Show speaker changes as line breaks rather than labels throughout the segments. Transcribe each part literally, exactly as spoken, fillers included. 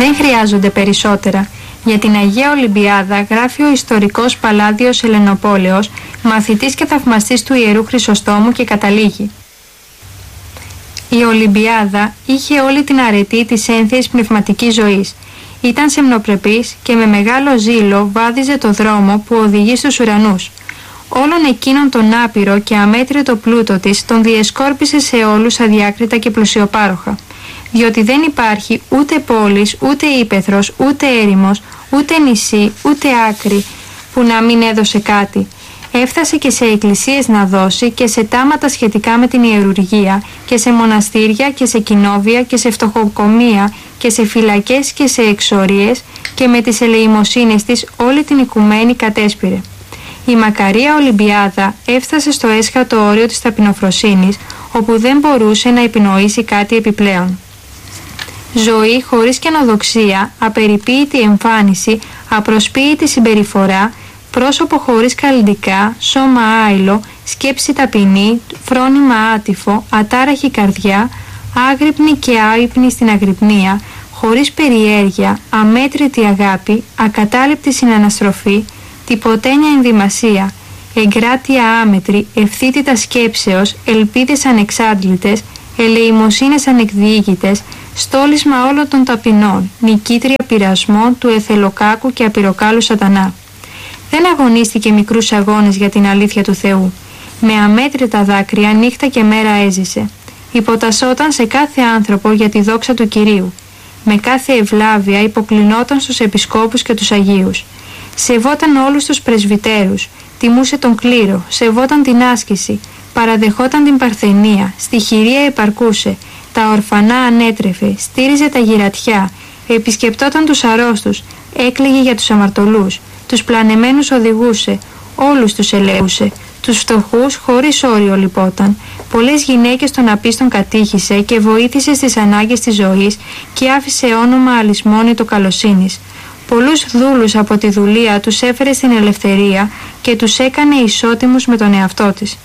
Δεν χρειάζονται περισσότερα. Για την Αγία Ολυμπιάδα γράφει ο ιστορικός Παλάδιος Ελενοπόλεως, μαθητής και θαυμαστής του Ιερού Χρυσοστόμου, και καταλήγει: η Ολυμπιάδα είχε όλη την αρετή της ένθιας πνευματικής ζωής. Ήταν σεμνοπρεπής και με μεγάλο ζήλο βάδιζε το δρόμο που οδηγεί στους ουρανούς. Όλον εκείνον τον άπειρο και αμέτρητο πλούτο της τον διεσκόρπισε σε όλους αδιάκριτα και πλουσιοπάροχα. Διότι δεν υπάρχει ούτε πόλης, ούτε ύπαιθρος, ούτε έρημος, ούτε νησί, ούτε άκρη που να μην έδωσε κάτι. Έφτασε και σε εκκλησίες να δώσει και σε τάματα σχετικά με την ιερουργία και σε μοναστήρια και σε κοινόβια και σε φτωχοκομεία και σε φυλακές και σε εξορίες, και με τις ελεημοσύνες της όλη την οικουμένη κατέσπηρε. Η μακαρία Ολυμπιάδα έφτασε στο έσχατο όριο της ταπεινοφροσύνης, όπου δεν μπορούσε να επινοήσει κάτι επιπλέον. Ζωή χωρίς καινοδοξία, απεριποίητη εμφάνιση, απροσποίητη συμπεριφορά, πρόσωπο χωρίς καλλιντικά, σώμα άειλο, σκέψη ταπεινή, φρόνημα άτυφο, ατάραχη καρδιά, άγρυπνη και άυπνη στην αγρυπνία, χωρίς περιέργεια, αμέτρητη αγάπη, ακατάληπτη συναναστροφή, τυποτένια ενδυμασία, εγκράτεια άμετρη, ευθύτητα σκέψεως, ελπίδες ανεξάντλητες, ελεημοσύνες ανεκδιήγητες, στόλισμα όλων των ταπεινών, νικήτρια πειρασμών του εθελοκάκου και απειροκάλου σατανά. Δεν αγωνίστηκε μικρούς αγώνες για την αλήθεια του Θεού. Με αμέτρητα δάκρυα νύχτα και μέρα έζησε. Υποτασσόταν σε κάθε άνθρωπο για τη δόξα του Κυρίου. Με κάθε ευλάβεια υποκλεινόταν στους επισκόπους και τους Αγίους. Σεβόταν όλους τους πρεσβυτέρους, τιμούσε τον κλήρο, σεβόταν την άσκηση, παραδεχόταν την παρθενία, στη χειρία επαρκούσε, τα ορφανά ανέτρεφε, στήριζε τα γυρατιά, επισκεπτόταν τους αρρώστους, έκλαιγε για τους αμαρτωλούς, τους πλανεμένους οδηγούσε, όλους τους ελέούσε, τους φτωχούς χωρίς όριο λυπόταν. Πολλές γυναίκες τον απίστον κατήχησε και βοήθησε στις ανάγκες της ζωής και άφησε όνομα αλυσμόνητο καλοσύνης. Πολλούς δούλους από τη δουλεία τους έφερε στην ελευθερία και τους έκανε ισότιμους με τον εαυτό της.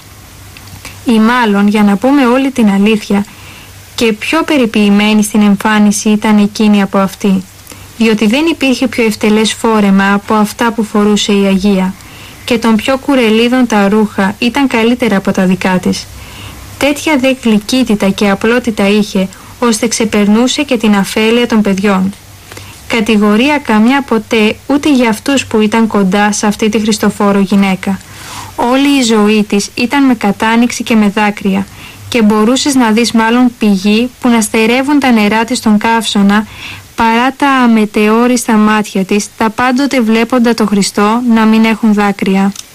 Ή μάλλον, για να πούμε όλη την αλήθεια, και πιο περιποιημένη στην εμφάνιση ήταν εκείνη από αυτή, διότι δεν υπήρχε πιο ευτελές φόρεμα από αυτά που φορούσε η Αγία, και των πιο κουρελίδων τα ρούχα ήταν καλύτερα από τα δικά της. Τέτοια δε γλυκύτητα και απλότητα είχε, ώστε ξεπερνούσε και την αφέλεια των παιδιών. Κατηγορία καμιά ποτέ ούτε για αυτούς που ήταν κοντά σε αυτή τη Χριστοφόρο γυναίκα. Όλη η ζωή της ήταν με κατάνοιξη και με δάκρυα, και μπορούσες να δεις μάλλον πηγή που να στερεύουν τα νερά της στον καύσωνα, παρά τα αμετεόριστα μάτια της, τα πάντοτε βλέποντα το Χριστό να μην έχουν δάκρυα.